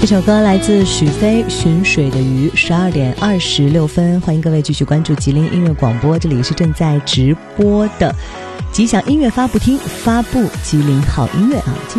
这首歌来自许飞《寻水的鱼》，12点26分，欢迎各位继续关注吉林音乐广播，这里是正在直播的吉祥音乐发布厅，发布吉林好音乐啊。